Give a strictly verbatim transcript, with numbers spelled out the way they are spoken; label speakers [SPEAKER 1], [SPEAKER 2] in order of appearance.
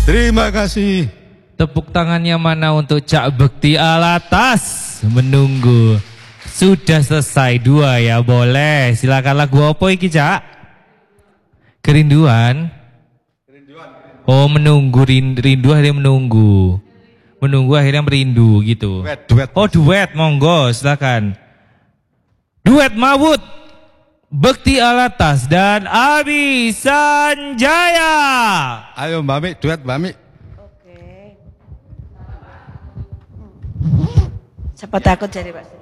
[SPEAKER 1] Terima kasih.
[SPEAKER 2] Tepuk tangannya mana untuk Cak Bekti Alatas. Menunggu. Sudah selesai dua ya, boleh. Silakan lagu apa iki Cak? Kerinduan. Oh menunggu, rindu akhirnya menunggu. Menunggu akhirnya merindu gitu.
[SPEAKER 1] Duet, duet.
[SPEAKER 2] Oh duet, monggo silakan. Duet Mawut. Bekti Alatas dan Abi Sanjaya.
[SPEAKER 1] Ayo Mbak Mi, duet Mbak Mi.
[SPEAKER 3] Oke. Siapa takut jadi Pak?